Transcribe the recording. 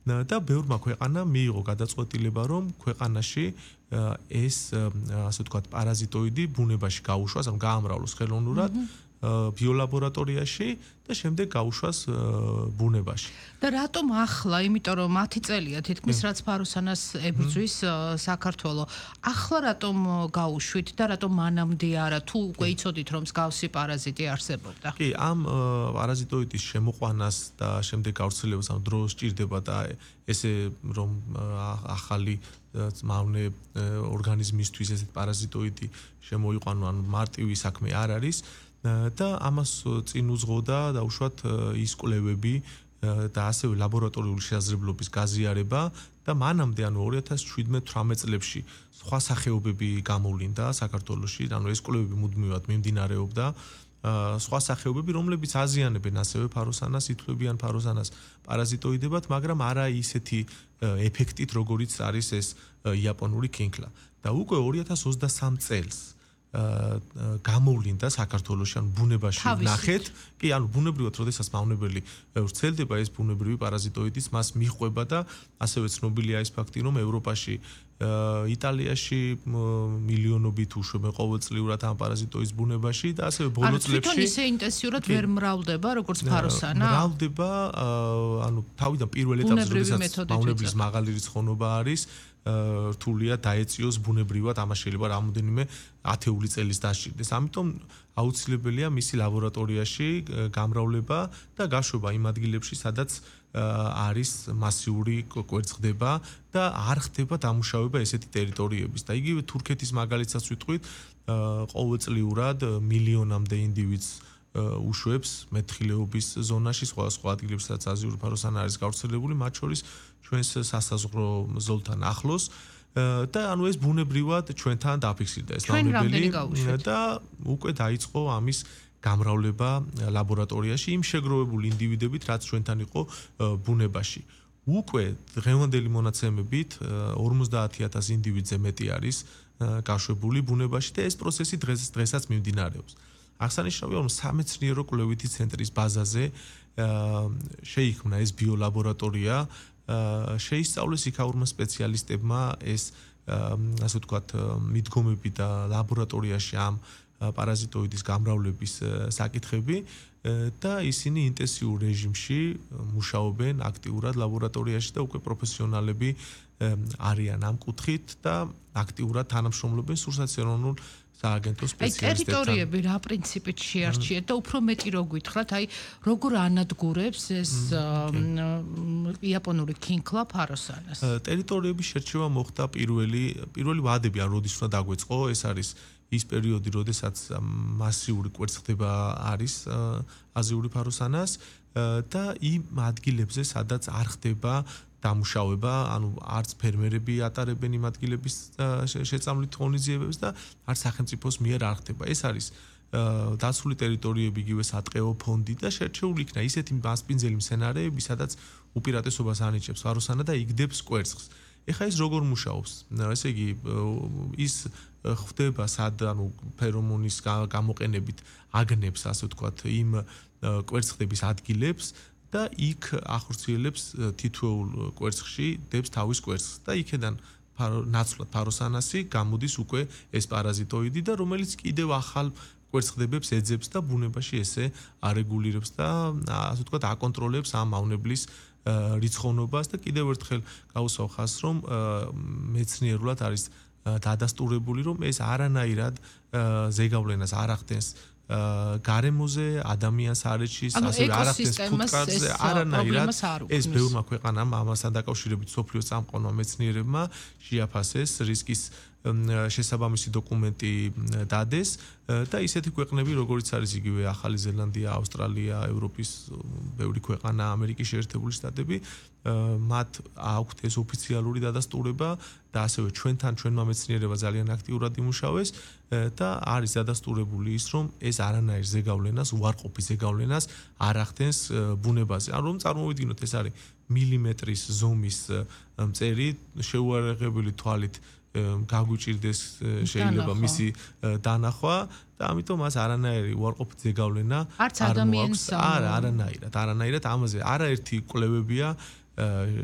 და ბევრმა ქვეყანამ მიიღო გადაწყვეტილება, რომ ქვეყანაში ეს ასე ვთქვათ პარაზიტოიდი ბუნებაში გაუშვას, ანუ გაამრავლოს ხელოვნურად ბიოლაბორატორიაში და შემდეგ გაუშვას ბუნებაში. და რატომ ახლა, იმიტომ რომ 10 წელია თითქმის რაც ფაროსანას ებრძვის საქართველო. ახლა რატომ გაუშვით და რატომ მანამდე არა, თუ უკვე იცოდით რომ მსგავსი პარაზიტი არსებობდა? კი, ამ პარაზიტოიდის შემოყვანას და შემდეგ გავრცელებას ამ დროს სჭირდება და ესე რომ ახალი მავნე ორგანიზმისთვის ესეთ პარაზიტოიდი შემოიყვანო, ანუ მარტივი საქმე არ არის. და ამას წინ უძღოდა დაუშვათ ის კვლევები და ასევე ლაბორატორიული შესაძლებლობის გაზიარება და მანამდე ანუ 2017-18 წლებში სხვა სახეობები გამოვლინდა საქართველოში, ანუ ეს კვლევები მუდმივად მიმდინარეობდა. სხვა სახეობები, რომლებიც აზიანებენ ასევე ფაროსანას, ითვლებიან ფაროსანას პარაზიტოიდებად, მაგრამ არა ისეთი ეფექტით, როგორიც არის ეს იაპონური ქინქლა. და უკვე 2023 წელს გამოვლინდა საქართველოში, ანუ ბუნებაში ნახეთ, კი, ანუ ბუნებრივად, როდესაც მავნებელი ვრცელდება ეს ბუნებრივი პარაზიტოიდიც, მას მიჰყვება და ასევე ცნობილია ეს ფაქტი, რომ ევროპაში, იტალიაში მილიონობით უშვებენ ყოველწლიურად ამ პარაზიტოიდის ბუნებაში და ასევე ბოლო წლებში თვითონ ისე ინტენსიურად ვერ მრავლდება, როგორც ფაროსანა? მრავლდება, ანუ თავიდან პირველ ეტაპზე, როდესაც მავნებლის მაღალი რიცხოვნობა არის, რთულია დაეწიოს ბუნებრივად, ამას შეიძლება რამოდენიმე ათეული წელის დასჭირდეს. ამიტომ აუცილებელია მისი ლაბორატორიაში გამრავლება და გაშვება იმ ადგილებში, სადაც არის მასიური კვერცხდება და არ ხდება დამუშავება ესეთი ტერიტორიების. და იგივე თურქეთის მაგალითსაც ვიტყვით, ყოველწლიურად მილიონამდე ინდივიდს უშვებს მეთხილეობის ზონაში, სხვა ადგილებში, სადაც აზიური ფაროსანა არის გავრცელებული, მათ შორის ჩვენს სასაზღვრო ზოლთან ახლოს და ანუ ეს ბუნებრივად ჩვენთან დაფიქსირდა ეს მავნებელი და უკვე დაიწყო ამის გამრავლება ლაბორატორიაში იმ შეგროვებული ინდივიდებით, რაც ჩვენთან იყო ბუნებაში. უკვე დღევანდელი მონაცემებით 50,000 ინდივიდზე მეტი არის გაშვებული ბუნებაში და ეს პროცესი დღესაც მიმდინარეობს. აღსანიშნავია, რომ სამეცნიერო კვლევითი ცენტრის ბაზაზე შეიქმნა ეს ბიოლაბორატორია, შეისწავლეს იქაურმა სპეციალისტებმა ეს ასე ვთქვათ მიდგომები და ლაბორატორიაში ამ პარაზიტოიდის გამრავლების საკითხები და ისინი ინტენსიურ რეჟიმში მუშაობენ აქტიურად ლაბორატორიაში და უკვე პროფესიონალები არიან ამ კუთხით და აქტიურად თანამშრომლობენ სურსათეროვნულ სააგენტო სპეციალისტებთან. ტერიტორიები რა პრინციპით შეარჩიეთ და უფრო მეტი რო გითხრათ, აი როგორ ანადგურებს ეს იაპონური ქინქლა ფაროსანას? ტერიტორიების შერჩევა მოხდა პირველი ვადები არ როდის უნდა დაგვეწყო, ეს არის ის პერიოდი, როდესაც მასიური კვერცხდება არის აზიური ფაროსანას და იმ ადგილებზე, სადაც არ ხდება დამუშავება, ანუ არც ფერმერები ატარებენ იმ ადგილების შეწამლით ღონისძიებებს და არც სახელმწიფოს მიერ არ ხდება. ეს არის დაცული ტერიტორიები, იგივე სატყეო ფონდი და შერჩეული იქნა ისეთი მასპინძელი მცენარეები, სადაც უპირატესობას ანიჭებს ფაროსანა და იგდებს კვერცხს. ეხლა ეს როგორ მუშაობს? ესე იგი, ის ხდება სად, ანუ ფერომონის გამოყენებით აგნებს, ასე ვთქვათ, იმ კვერცხების ადგილებს და იქ ახორციელებს თითოეულ კვერცხში დებს თავის კვერცხს და იქედან ნაცვლად ფაროსანასი გამოდის უკვე ეს პარაზიტოიდი და რომელიც კიდევ ახალ კვერცხდებებს ეძებს და ბუნებაში ესე არეგულირებს და ასე ვთქვათ აკონტროლებს ამ მავნებლის რიცხოვნობას და კიდევ ერთხელ გავუსვავ ხაზს, რომ მეცნიერულად არის დადასტურებული, რომ ეს არანაირად ზეგავლენას არ ახდენს გარემოზე, ადამიანს არ ეჩის, ასე არ ახდენს ფუტკარზე, არანაირად ეს ბევრმა ქვეყანამ ამასთან დაკავშირებით სოფლიოს წამყვანმა მეცნიერებმა შეაფასეს რისკის შესაბამისი დოკუმენტი დადეს და ისეთი ქვეყნები, როგორიც არის იგივე ახალი ზელანდია, ავსტრალია, ევროპის ბევრი ქვეყანა, ამერიკის შეერთებული შტატები, მათ აქვთ ეს ოფიციალური დადასტურება და ასევე ჩვენმა მეცნიერებმა ძალიან აქტიურად იმუშავეს და არის დადასტურებული ის, რომ ეს არანაირ ზეგავლენას, უარყოფი ზეგავლენას არ ახდენს ბუნებაზე. ანუ რომ წარმოვიდგინოთ, ეს არის მილიმეტრის ზომის მწერი, შეუარაღებელი თვალით გაგვიჭირდეს შეიძლება მისი დანახვა და ამიტომ მას არანაირი უარყოფით ზეგავლენა არც ადამიანს არანაირად ამაზე არაერთი კვლევებია